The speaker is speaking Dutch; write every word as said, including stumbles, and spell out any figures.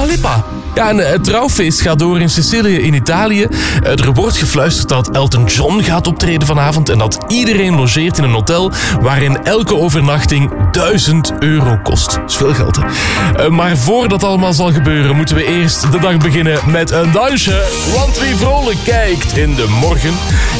Lipa. Ja, en het trouwfeest gaat door in Sicilië in Italië. Er wordt gefluisterd dat Elton John gaat optreden vanavond en dat iedereen logeert in een hotel waarin elke overnachting duizend euro kost. Dat is veel geld, hè? Maar voordat allemaal zal gebeuren, moeten we eerst de dag beginnen met een dansje. Want wie vrolijk kijkt in de morgen